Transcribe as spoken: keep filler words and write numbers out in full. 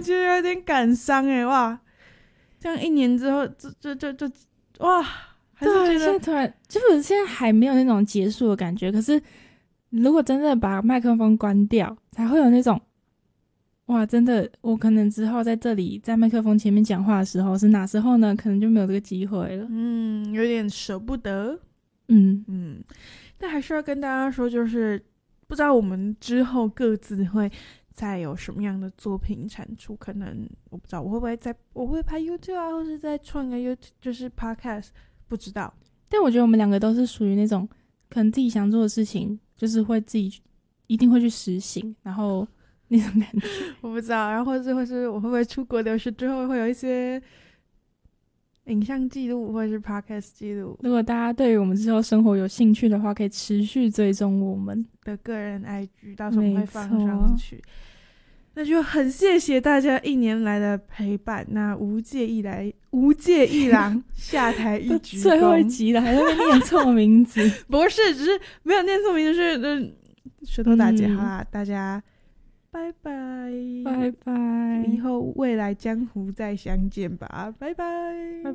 其实有点感伤哎，哇，这样一年之后，就就就就哇，还是觉对， 得现在突然就是现在还没有那种结束的感觉，可是如果真的把麦克风关掉，才会有那种哇，真的，我可能之后在这里在麦克风前面讲话的时候是哪时候呢？可能就没有这个机会了。 嗯，有点舍不得。 嗯嗯，但还是要跟大家说，就是不知道我们之后各自会再有什么样的作品产出，可能我不知道我会不会在我会拍 YouTube 啊，或是再创个 YouTube 就是 Podcast， 不知道。 但我觉得我们两个都是属于那种可能自己想做的事情，就是会自己一定会去实行，然后那种感觉。 我不知道，然后或是或是我会不会出国留学之后会有一些影像记录或者是 Podcast 记录如果大家对于我们之后生活有兴趣的话，可以持续追踪我们的个人 I G， 到时候我们会放没错上去。那就很谢谢大家一年来的陪伴。那无界一来，无界一郎下台一鞠躬。 最后一集了，还在那边念错名字。 不是，只是没有念错名，就是嗯，舌头打结。 嗯好啦，大家拜拜， 拜拜。 以后未来江湖再相见吧，拜拜。